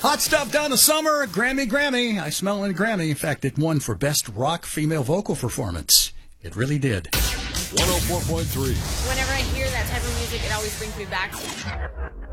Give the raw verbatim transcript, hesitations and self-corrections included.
Hot stuff down the summer. Grammy, Grammy. I smell a Grammy. In fact, it won for Best Rock Female Vocal Performance. It really did. one oh four point three. Whenever I hear that type of music, it always brings me back